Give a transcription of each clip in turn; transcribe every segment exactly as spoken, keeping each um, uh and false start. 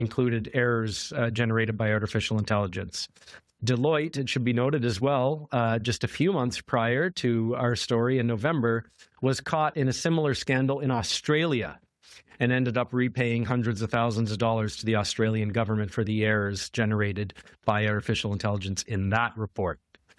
included errors uh, generated by artificial intelligence. Deloitte, it should be noted as well, uh, just a few months prior to our story in November, was caught in a similar scandal in Australia and ended up repaying hundreds of thousands of dollars to the Australian government for the errors generated by artificial intelligence in that report.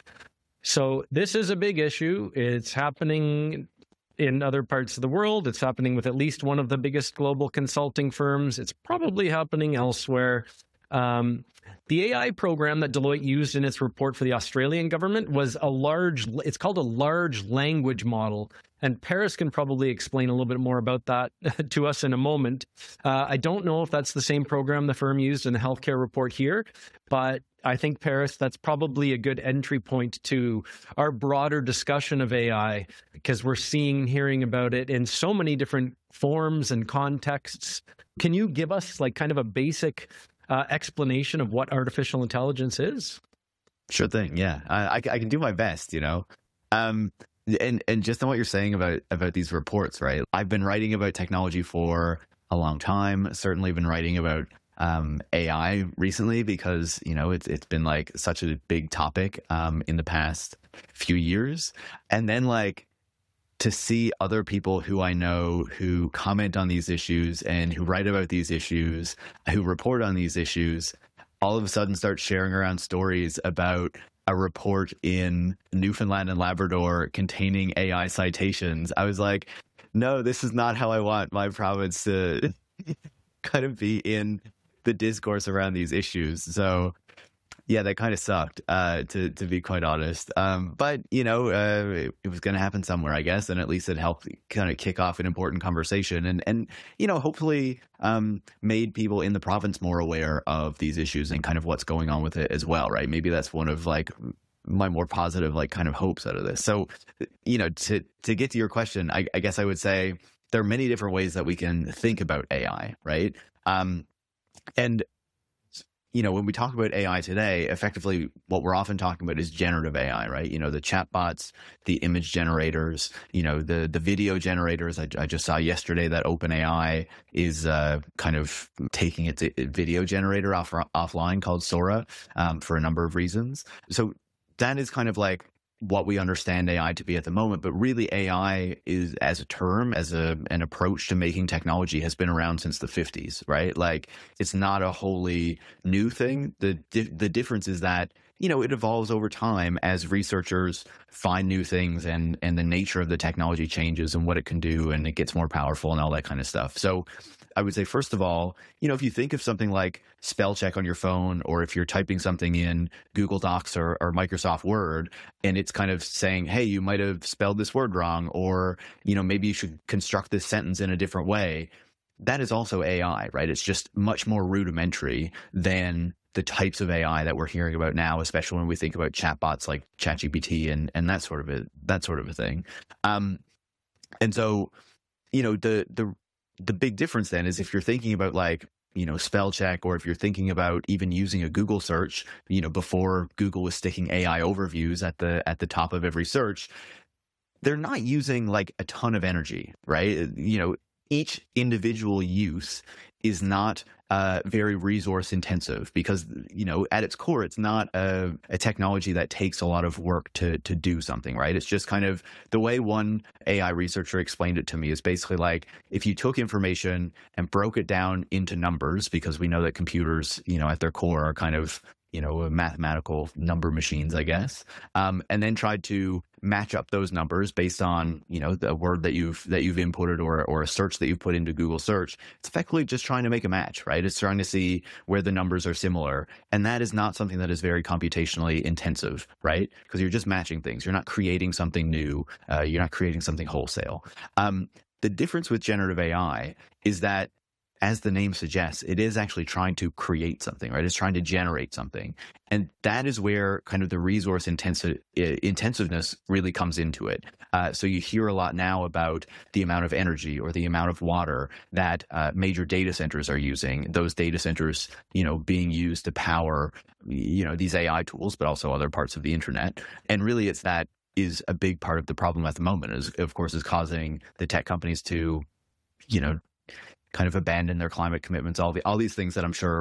So this is a big issue. It's happening in other parts of the world. It's happening with at least one of the biggest global consulting firms. It's probably happening elsewhere. Um, the A I program that Deloitte used in its report for the Australian government was a large, it's called a large language model. And Paris can probably explain a little bit more about that to us in a moment. Uh, I don't know if that's the same program the firm used in the healthcare report here, but I think, Paris, that's probably a good entry point to our broader discussion of A I, because we're seeing and hearing about it in so many different forms and contexts. Can you give us like kind of a basic uh, explanation of what artificial intelligence is? Sure thing. Yeah, I, I, I can do my best, you know. Um, and and just on what you're saying about about these reports, right? I've been writing about technology for a long time. Certainly been writing about um, A I recently because, you know, it's it's been like such a big topic um, in the past few years. And then like to see other people who I know who comment on these issues and who write about these issues, who report on these issues, all of a sudden start sharing around stories about a report in Newfoundland and Labrador containing A I citations. I was like, no, this is not how I want my province to kind of be in the discourse around these issues. So yeah, that kind of sucked, uh, to to be quite honest. Um, but, you know, uh, it, it was going to happen somewhere, I guess, and at least it helped kind of kick off an important conversation and, and you know, hopefully um, made people in the province more aware of these issues and kind of what's going on with it as well, right? Maybe that's one of, like, my more positive, like, kind of hopes out of this. So, you know, to, to get to your question, I, I guess I would say there are many different ways that we can think about A I, right? Um, and you know, when we talk about A I today, effectively what we're often talking about is generative A I, right? You know, the chatbots, the image generators, you know, the the video generators. I, I just saw yesterday that OpenAI is uh, kind of taking its video generator off offline called Sora um, for a number of reasons. So that is kind of like what we understand A I to be at the moment, but really A I is as a term, as a an approach to making technology has been around since the fifties, right? Like it's not a wholly new thing. The di- the difference is that, you know, it evolves over time as researchers find new things and and the nature of the technology changes and what it can do and it gets more powerful and all that kind of stuff. So I would say, first of all, you know, if you think of something like spell check on your phone, or if you're typing something in Google Docs or, or Microsoft Word, and it's kind of saying, hey, you might have spelled this word wrong, or, you know, maybe you should construct this sentence in a different way. That is also A I, right? It's just much more rudimentary than the types of A I that we're hearing about now, especially when we think about chatbots like ChatGPT and, and that sort of a, that sort of a thing. Um, and so, you know, the, the, The big difference then is if you're thinking about like, you know, spell check, or if you're thinking about even using a Google search, you know, before Google was sticking A I overviews at the at the top of every search, they're not using like a ton of energy, right? You know, each individual use is not uh, very resource intensive because, you know, at its core, it's not a, a technology that takes a lot of work to to do something, right? It's just kind of the way one A I researcher explained it to me is basically like if you took information and broke it down into numbers, because we know that computers, you know, at their core are kind of, you know, mathematical number machines, I guess, um, and then tried to match up those numbers based on, you know, the word that you've that you've inputted or or a search that you've put into Google search. It's effectively just trying to make a match, right? It's trying to see where the numbers are similar, and that is not something that is very computationally intensive, right? Because you're just matching things. You're not creating something new. Uh, you're not creating something wholesale. Um, the difference with generative A I is that, as the name suggests, it is actually trying to create something, right? It's trying to generate something. And that is where kind of the resource intensi- intensiveness really comes into it. Uh, so you hear a lot now about the amount of energy or the amount of water that uh, major data centers are using. Those data centers, you know, being used to power, you know, these A I tools, but also other parts of the internet. And really it's that is a big part of the problem at the moment, is of course is causing the tech companies to, you know, kind of abandon their climate commitments, all the all these things that I'm sure